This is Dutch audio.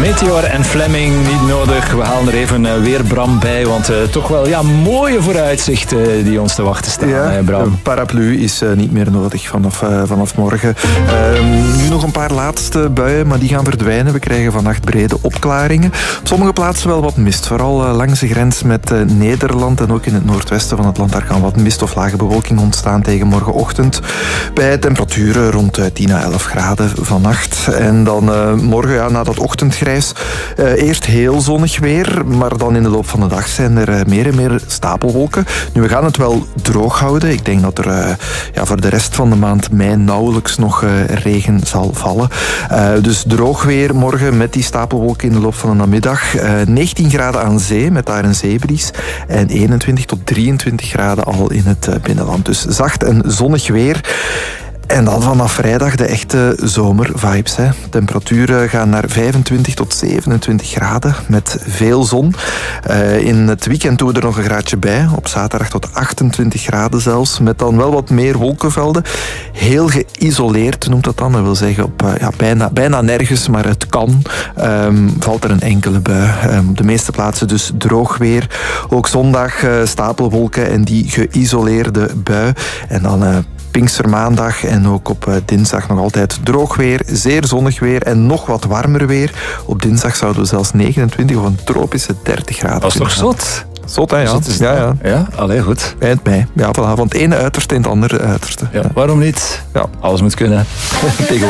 Meteor en Fleming, niet nodig. We halen er even weer Bram bij, want toch wel mooie vooruitzichten die ons te wachten staan. Ja, Bram. Een paraplu is niet meer nodig vanaf morgen. Nu nog een paar laatste buien, maar die gaan verdwijnen. We krijgen vannacht brede opklaringen. Op sommige plaatsen wel wat mist. Vooral langs de grens met Nederland en ook in het noordwesten van het land. Daar kan wat mist of lage bewolking ontstaan tegen morgenochtend. Bij temperaturen rond 10 à 11 graden vannacht. En dan morgen, na dat ochtendgrijs, eerst heel zonnig weer. Maar dan in de loop van de dag zijn er meer en meer stapelwolken. Nu, we gaan het wel droog houden. Ik denk dat er voor de rest van de maand mei nauwelijks nog regen zal vallen. Dus droog weer morgen met die stapelwolken in de loop van de namiddag. 19 graden aan zee met daar een zeebries. En 21 tot 23 graden al in het binnenland. Dus zacht en zonnig weer. En dan vanaf vrijdag de echte zomervibes. Hè. Temperaturen gaan naar 25 tot 27 graden met veel zon. In het weekend doen we er nog een graadje bij. Op zaterdag tot 28 graden zelfs. Met dan wel wat meer wolkenvelden. Heel geïsoleerd noemt dat dan. Dat wil zeggen op bijna nergens, maar het kan. Valt er een enkele bui. Op de meeste plaatsen dus droog weer. Ook zondag stapelwolken en die geïsoleerde bui. En dan Pinkstermaandag en ook op dinsdag nog altijd droog weer, zeer zonnig weer en nog wat warmer weer. Op dinsdag zouden we zelfs 29 of een tropische 30 graden. Dat is toch zot? Zot, hè? Ja. Ja, allee, goed. Eind mei. Ja, van het ene uiterste in het andere uiterste. Ja, waarom niet? Ja. Alles moet kunnen.